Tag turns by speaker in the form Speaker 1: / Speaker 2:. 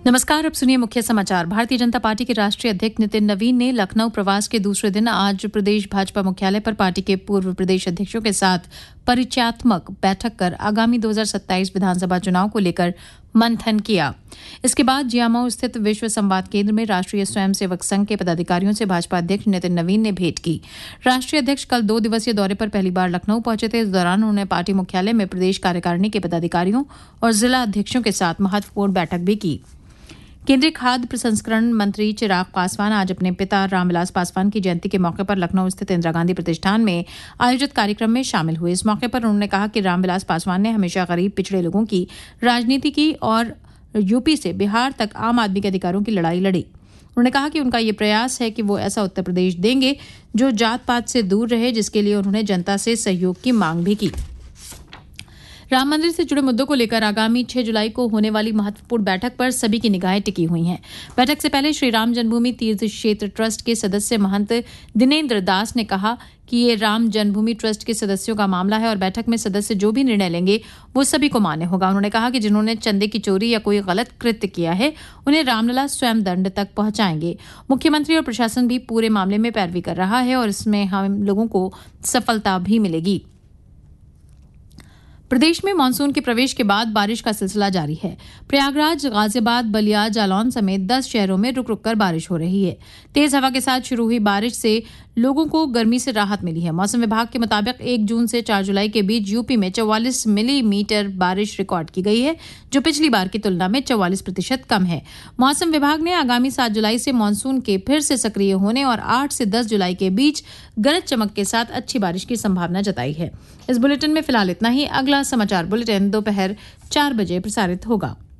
Speaker 1: नमस्कार, अब सुनिए मुख्य समाचार। भारतीय जनता पार्टी के राष्ट्रीय अध्यक्ष नितिन नवीन ने लखनऊ प्रवास के दूसरे दिन आज प्रदेश भाजपा मुख्यालय पर पार्टी के पूर्व प्रदेश अध्यक्षों के साथ परिचयात्मक बैठक कर आगामी 2027 विधानसभा चुनाव को लेकर मंथन किया। इसके बाद जियामऊ स्थित विश्व संवाद केंद्र में राष्ट्रीय स्वयंसेवक संघ के पदाधिकारियों से भाजपा अध्यक्ष नितिन नवीन ने भेंट की। राष्ट्रीय अध्यक्ष कल 2 दिवसीय दौरे पर पहली बार लखनऊ पहुंचे थे। इस दौरान उन्होंने पार्टी मुख्यालय में प्रदेश कार्यकारिणी के पदाधिकारियों और जिला अध्यक्षों के साथ महत्वपूर्ण बैठक भी की। केंद्रीय खाद्य प्रसंस्करण मंत्री चिराग पासवान आज अपने पिता रामविलास पासवान की जयंती के मौके पर लखनऊ स्थित इंदिरा गांधी प्रतिष्ठान में आयोजित कार्यक्रम में शामिल हुए। इस मौके पर उन्होंने कहा कि रामविलास पासवान ने हमेशा गरीब पिछड़े लोगों की राजनीति की और यूपी से बिहार तक आम आदमी के अधिकारों की लड़ाई लड़ी। उन्होंने कहा कि उनका ये प्रयास है कि वो ऐसा उत्तर प्रदेश देंगे जो जात पात से दूर रहे, जिसके लिए उन्होंने जनता से सहयोग की मांग भी की। राम मंदिर से जुड़े मुद्दों को लेकर आगामी 6 जुलाई को होने वाली महत्वपूर्ण बैठक पर सभी की निगाहें टिकी हुई हैं। बैठक से पहले श्री राम जन्मभूमि तीर्थ क्षेत्र ट्रस्ट के सदस्य महंत दिनेंद्र दास ने कहा कि ये राम जन्मभूमि ट्रस्ट के सदस्यों का मामला है और बैठक में सदस्य जो भी निर्णय लेंगे वो सभी को मान्य होगा। उन्होंने कहा कि जिन्होंने चंदे की चोरी या कोई गलत कृत्य किया है उन्हें रामलला स्वयं दंड तक पहुंचाएंगे। मुख्यमंत्री और प्रशासन भी पूरे मामले में पैरवी कर रहा है और इसमें हम लोगों को सफलता भी मिलेगी। प्रदेश में मानसून के प्रवेश के बाद बारिश का सिलसिला जारी है। प्रयागराज, गाजियाबाद, बलिया, जालौन समेत 10 शहरों में रुक रुक कर बारिश हो रही है। तेज हवा के साथ शुरू हुई बारिश से लोगों को गर्मी से राहत मिली है। मौसम विभाग के मुताबिक 1 जून से 4 जुलाई के बीच यूपी में 44 मिलीमीटर बारिश रिकॉर्ड की गई है, जो पिछली बार की तुलना में 44% कम है। मौसम विभाग ने आगामी 7 जुलाई से मानसून के फिर से सक्रिय होने और 8 से 10 जुलाई के बीच गरज चमक के साथ अच्छी बारिश की संभावना जताई है। इस बुलेटिन में फिलहाल इतना ही। अगला समाचार बुलेटिन दोपहर 4 बजे प्रसारित होगा।